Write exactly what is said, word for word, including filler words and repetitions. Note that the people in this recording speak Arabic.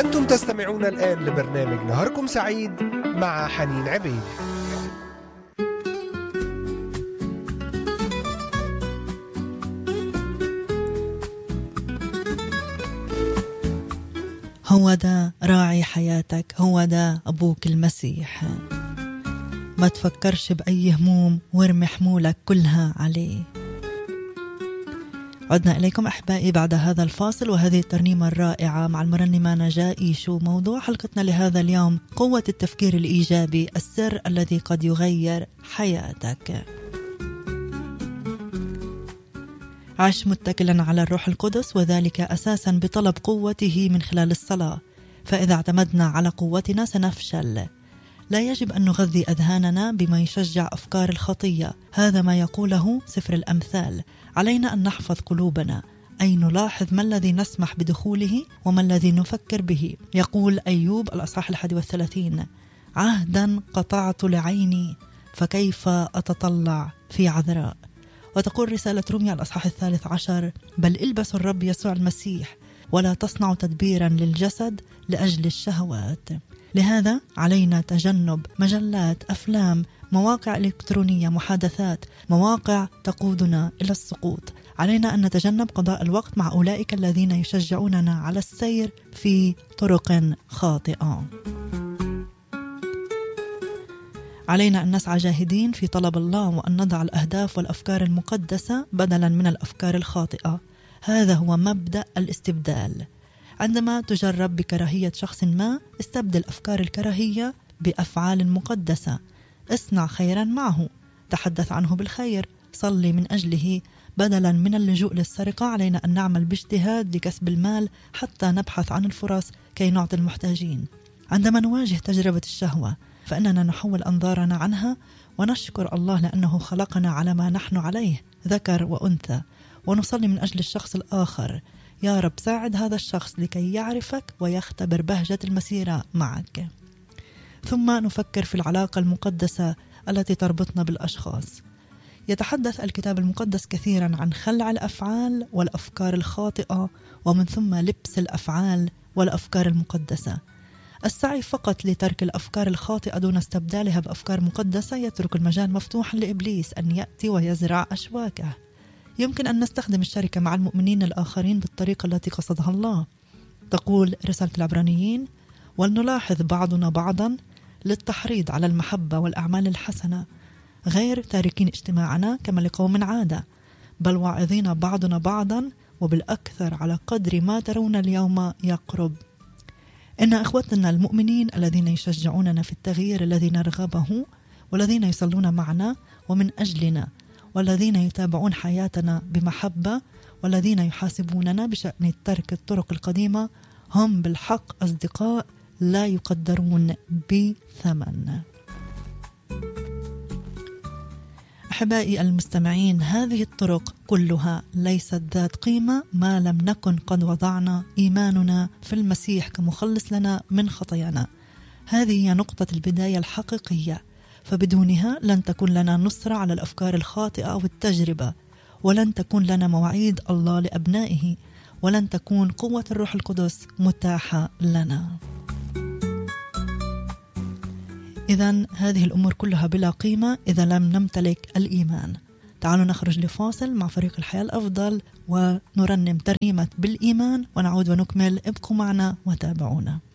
أنتم تستمعون الآن لبرنامج نهاركم سعيد مع حنين عبيد. هو ده راعي حياتك، هو ده أبوك المسيح. ما تفكرش بأي هموم وارمي حمولك كلها عليه. عدنا إليكم أحبائي بعد هذا الفاصل وهذه الترنيمة الرائعة مع المرنمة نجاة إيشو. موضوع حلقتنا لهذا اليوم: قوة التفكير الإيجابي، السر الذي قد يغير حياتك. عش متكلا على الروح القدس، وذلك أساسا بطلب قوته من خلال الصلاة، فإذا اعتمدنا على قوتنا سنفشل. لا يجب أن نغذي أذهاننا بما يشجع أفكار الخطية، هذا ما يقوله سفر الأمثال. علينا أن نحفظ قلوبنا، أي نلاحظ ما الذي نسمح بدخوله وما الذي نفكر به. يقول أيوب الأصحاح الحادي والثلاثين: عهدا قطعت لعيني فكيف أتطلع في عذراء. وتقول رسالة روميا الأصحاح الثالث عشر: بل البسوا الرب يسوع المسيح ولا تصنعوا تدبيرا للجسد لأجل الشهوات. لهذا علينا تجنب مجلات، أفلام، مواقع إلكترونية، محادثات، مواقع تقودنا إلى السقوط. علينا أن نتجنب قضاء الوقت مع أولئك الذين يشجعوننا على السير في طرق خاطئة. علينا أن نسعى جاهدين في طلب الله، وأن نضع الأهداف والأفكار المقدسة بدلا من الأفكار الخاطئة. هذا هو مبدأ الاستبدال. عندما تجرب بكراهية شخص ما، استبدل أفكار الكراهية بأفعال مقدسة. اصنع خيرا معه، تحدث عنه بالخير، صلي من أجله. بدلا من اللجوء للسرقة علينا أن نعمل باجتهاد لكسب المال حتى نبحث عن الفرص كي نعطي المحتاجين. عندما نواجه تجربة الشهوة فإننا نحول أنظارنا عنها ونشكر الله لأنه خلقنا على ما نحن عليه، ذكر وأنثى، ونصلي من أجل الشخص الآخر: يا رب ساعد هذا الشخص لكي يعرفك ويختبر بهجة المسيرة معك. ثم نفكر في العلاقة المقدسة التي تربطنا بالأشخاص. يتحدث الكتاب المقدس كثيرا عن خلع الأفعال والأفكار الخاطئة، ومن ثم لبس الأفعال والأفكار المقدسة. السعي فقط لترك الأفكار الخاطئة دون استبدالها بأفكار مقدسة يترك المجال مفتوحا لإبليس أن يأتي ويزرع أشواكه. يمكن أن نستخدم الشركة مع المؤمنين الآخرين بالطريقة التي قصدها الله. تقول رسالة العبرانيين: ولنلاحظ بعضنا بعضا للتحريض على المحبة والأعمال الحسنة، غير تاركين اجتماعنا كما لقوم عادة، بل واعظين بعضنا بعضا، وبالأكثر على قدر ما ترون اليوم يقرب. إن إخوتنا المؤمنين الذين يشجعوننا في التغيير الذي نرغبه، والذين يصلون معنا ومن أجلنا، والذين يتابعون حياتنا بمحبة، والذين يحاسبوننا بشأن ترك الطرق القديمة، هم بالحق أصدقاء لا يقدرون بثمن. أحبائي المستمعين، هذه الطرق كلها ليست ذات قيمة ما لم نكن قد وضعنا إيماننا في المسيح كمخلص لنا من خطايانا. هذه هي نقطة البداية الحقيقية، فبدونها لن تكون لنا نصرة على الأفكار الخاطئة أو التجربة، ولن تكون لنا مواعيد الله لأبنائه، ولن تكون قوة الروح القدس متاحة لنا. إذن هذه الأمور كلها بلا قيمة إذا لم نمتلك الإيمان. تعالوا نخرج لفاصل مع فريق الحياة الأفضل ونرنم ترنيمة بالإيمان ونعود ونكمل. ابقوا معنا وتابعونا.